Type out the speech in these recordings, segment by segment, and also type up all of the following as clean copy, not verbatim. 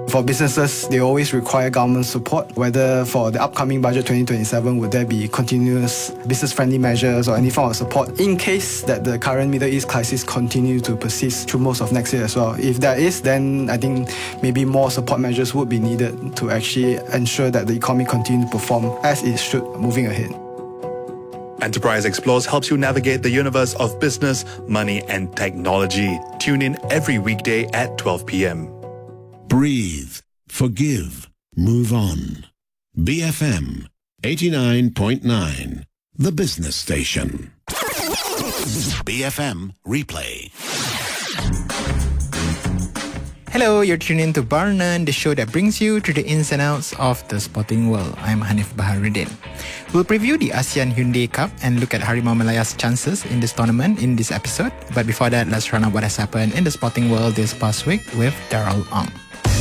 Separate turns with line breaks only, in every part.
For businesses, they always require government support, whether for the upcoming budget 2027, would there be continuous business-friendly measures or any form of support in case that the current Middle East crisis continue to persist through most of next year as well. If there is, then I think maybe more support measures would be needed to actually ensure that the economy continues to perform as it should moving ahead.
Enterprise Explores helps you navigate the universe of business, money, and technology. Tune in every weekday at 12 p.m.
Breathe, forgive, move on. BFM 89.9, the business station. BFM Replay.
Hello, you're tuning in to Barnan, the show that brings you to the ins and outs of the sporting world. I'm Hanif Baharuddin. We'll preview the ASEAN Hyundai Cup and look at Harimau Malaya's chances in this tournament in this episode. But before that, let's run up what has happened in the sporting world this past week with Daryl Ong.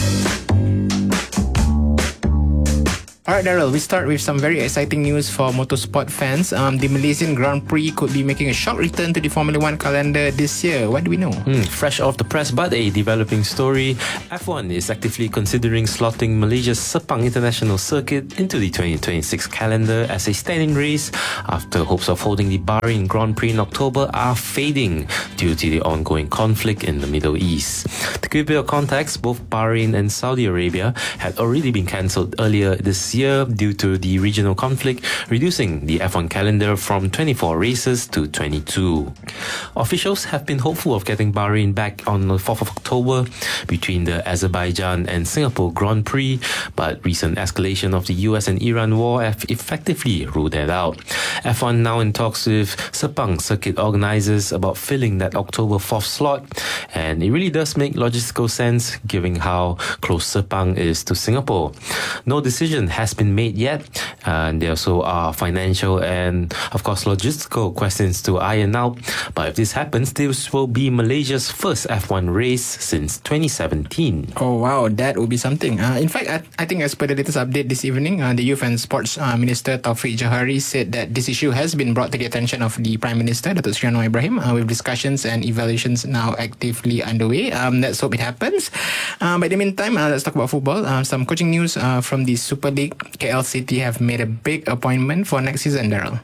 Alright, Daryl, we start with some very exciting news for motorsport fans. The Malaysian Grand Prix could be making a shock return to the Formula 1 calendar this year. What do we know?
Fresh off the press, but a developing story. F1 is actively considering slotting Malaysia's Sepang International Circuit into the 2026 calendar as a standing race after hopes of holding the Bahrain Grand Prix in October are fading due to the ongoing conflict in the Middle East. To give you a context, both Bahrain and Saudi Arabia had already been cancelled earlier this year due to the regional conflict, reducing the F1 calendar from 24 races to 22. Officials have been hopeful of getting Bahrain back on the 4th of October between the Azerbaijan and Singapore Grand Prix, but recent escalation of the US and Iran war have effectively ruled that out. F1 now in talks with Sepang circuit organisers about filling that October 4th slot, and it really does make logistical sense given how close Sepang is to Singapore. No decision has been made yet, and there also are financial and of course logistical questions to iron out, but if this happens, this will be Malaysia's first F1 race since 2017.
Oh wow, that would be something. In fact, I think as per the latest update this evening, the Youth and Sports Minister Taufik Johari said that this issue has been brought to the attention of the Prime Minister, Datuk Seri Anwar Ibrahim, with discussions and evaluations now actively underway. Let's hope it happens. But in the meantime, let's talk about football. Some coaching news from the Super League. KL City have made a big appointment for next season, Daryl.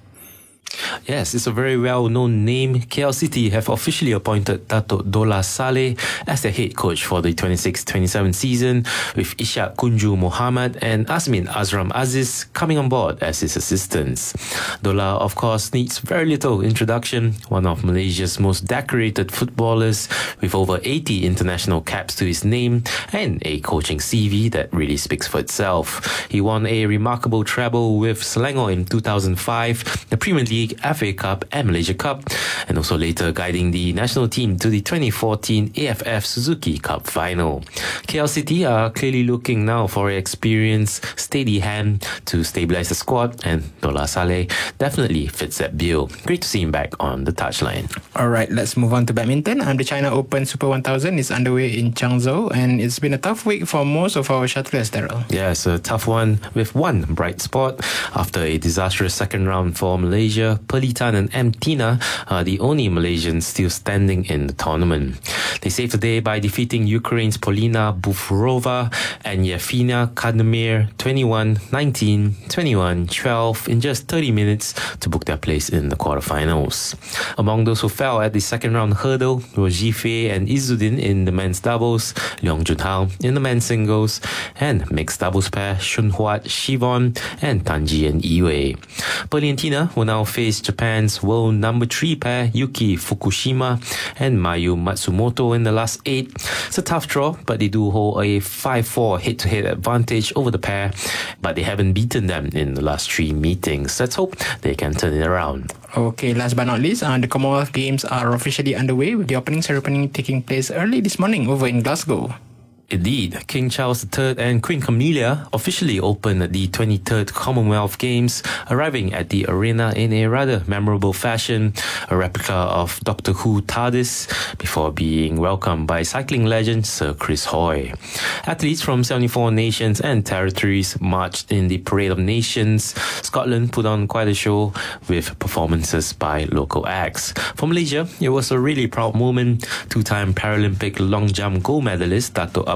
Yes, it's a very well-known name. KL City have officially appointed Datuk Dola Saleh as their head coach for the 26-27 season, with Ishak Kunju Mohamad and Azmin Azram Aziz coming on board as his assistants. Dola, of course, needs very little introduction, one of Malaysia's most decorated footballers with over 80 international caps to his name and a coaching CV that really speaks for itself. He won a remarkable treble with Selangor in 2005, the Premier League, FA Cup and Malaysia Cup, and also later guiding the national team to the 2014 AFF Suzuki Cup final. KL City are clearly looking now for an experienced, steady hand to stabilise the squad, and Dola Saleh definitely fits that bill. Great to see him back on the touchline.
Alright, let's move on to badminton. The China Open Super 1000 is underway in Changzhou, and it's been a tough week for most of our shuttlers, Daryl.
Yeah, it's a tough one with one bright spot. After a disastrous second round for Malaysia, Pearly Tan and M. Tina are the only Malaysians still standing in the tournament. They saved the day by defeating Ukraine's Polina Bufurova and Yevgenia Kandemir 21-19, 21-12 in just 30 minutes to book their place in the quarterfinals. Among those who fell at the second round hurdle were Jifei and Izzuddin in the men's doubles, Leong Junhao in the men's singles, and mixed doubles pair Shun Huat Shivon and Tanji and Iwei. Pearly and Tina will now face Japan's world number 3 pair Yuki Fukushima and Mayu Matsumoto in the last 8. It's a tough draw, but they do hold a 5-4 head-to-head advantage over the pair, but they haven't beaten them in the last 3 meetings. Let's hope they can turn it around.
Okay, last but not least, the Commonwealth Games are officially underway, with the opening ceremony taking place early this morning over in Glasgow.
Indeed, King Charles III and Queen Camilla officially opened the 23rd Commonwealth Games, arriving at the arena in a rather memorable fashion, a replica of Doctor Who TARDIS, before being welcomed by cycling legend Sir Chris Hoy. Athletes from 74 nations and territories marched in the Parade of Nations. Scotland put on quite a show with performances by local acts. For Malaysia, it was a really proud moment. Two-time Paralympic long jump gold medalist Dato'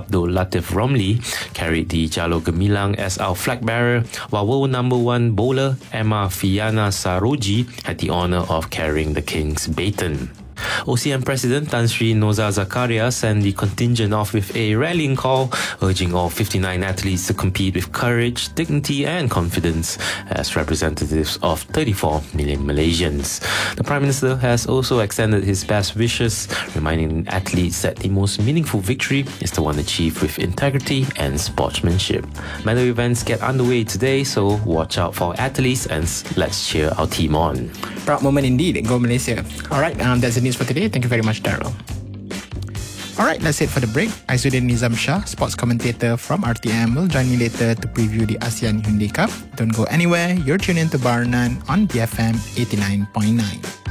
Abdul Latif Romli carried the Jalo Gemilang as our flag bearer, while world number 1 bowler Emma Fiana Saroji had the honour of carrying the King's baton. OCM President Tan Sri Noza Zakaria sent the contingent off with a rallying call, urging all 59 athletes to compete with courage, dignity and confidence as representatives of 34 million Malaysians. The Prime Minister has also extended his best wishes, reminding athletes that the most meaningful victory is the one achieved with integrity and sportsmanship. Medal events get underway today, so watch out for athletes and let's cheer our team on.
Proud moment indeed. Go Malaysia. Alright, that's the news for today. Thank you very much, Daryl. Alright, that's it for the break. Aizudin Nizam Shah, sports commentator from RTM, will join me later to preview the ASEAN Hyundai Cup. Don't go anywhere. You're tuned in to Baranan on BFM 89.9.